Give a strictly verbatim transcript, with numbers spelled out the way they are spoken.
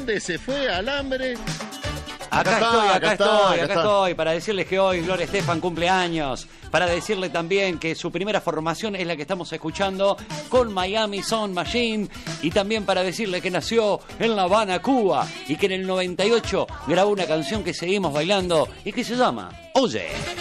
¿Dónde se fue Alambre? Acá, Acá está, estoy, acá, acá está, estoy, acá acá está. estoy, para decirles que hoy Gloria Estefan cumple años, para decirle también que su primera formación es la que estamos escuchando con Miami Sound Machine, y también para decirle que nació en La Habana, Cuba, y que en el noventa y ocho grabó una canción que seguimos bailando y que se llama Oye.